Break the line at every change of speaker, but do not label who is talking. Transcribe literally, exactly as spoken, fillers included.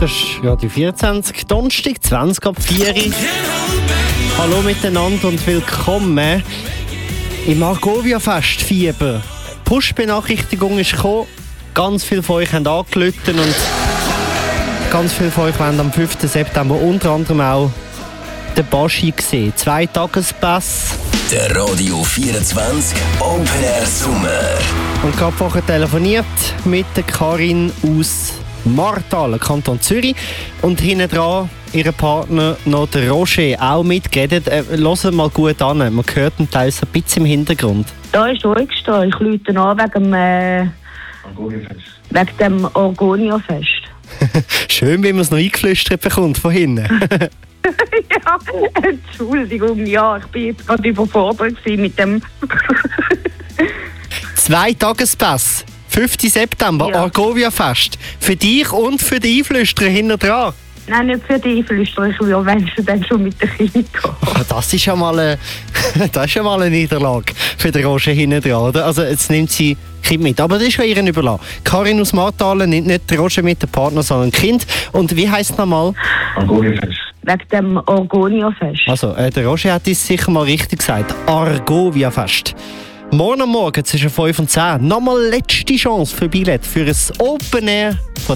Das ist ja die vierundzwanzig, Donnerstag, zwanzig ab vier Uhr. Hallo miteinander und willkommen im Argovia-Fest Fieber. Push-Benachrichtigung ist gekommen. Ganz viele von euch haben angerufen und ganz viele von euch wollen am fünften September unter anderem auch den Baschi sehen. Zwei Tagespass.
Der Radio vierundzwanzig Open Air Sommer.
Und gerade vorher telefoniert mit der Karin aus Martal, Kanton Zürich. Und hinten dran ihr Partner noch der Roger, auch mitgeredet. Äh, hört mal gut an, man hört ihn teils ein bisschen im Hintergrund.
Da ist ruhig stehen. Ich rufe an wegen dem, äh, wegen dem Argonia-Fest.
Schön, wie man es noch eingeflüstert bekommt von hinten.
Ja, Entschuldigung, ja, ich bin jetzt gerade überfordert mit dem.
Zwei Tagespass, fünften September, ja. Argovia-Fest. Für dich und für die Einflüsterer hinten dran.
Nein, nicht für die Einflüsterer, ich will, wenn sie dann schon mit den Kindern gehen.
Oh, das ist ja mal eine, das ist ja mal eine Niederlage für den Roger hinten dran, oder? Also jetzt nimmt sie Kind mit, aber das ist ja ihren überlassen. Karin aus Martalen nimmt nicht den Roger mit, den Partner, sondern Kind. Und wie heisst es nochmal?
Argovia-Fest. Wegen dem Argonia-Fest.
Also, äh, der Roger hat es sicher mal richtig gesagt. Argovia-Fest. Morgen am Morgen zwischen fünf und zehn. Nochmal letzte Chance für Billett für ein Open Air von